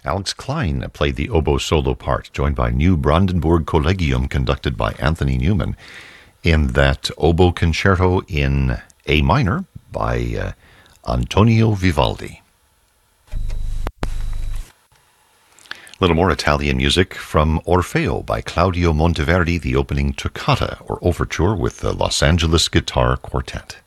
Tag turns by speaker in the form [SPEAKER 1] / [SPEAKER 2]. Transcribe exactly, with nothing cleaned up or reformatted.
[SPEAKER 1] Alex Klein played the oboe solo part, joined by New Brandenburg Collegium conducted by Anthony Newman in that oboe concerto in A minor by uh, Antonio Vivaldi. A little more Italian music from Orfeo by Claudio Monteverdi, the opening toccata or overture with the Los Angeles Guitar Quartet.